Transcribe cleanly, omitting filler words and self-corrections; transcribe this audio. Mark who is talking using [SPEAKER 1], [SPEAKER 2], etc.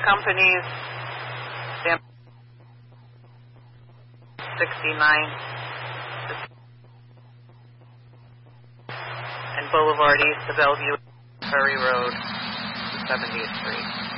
[SPEAKER 1] companies, 69 and Boulevard East of Bellevue, Ferry Road, 70th Street.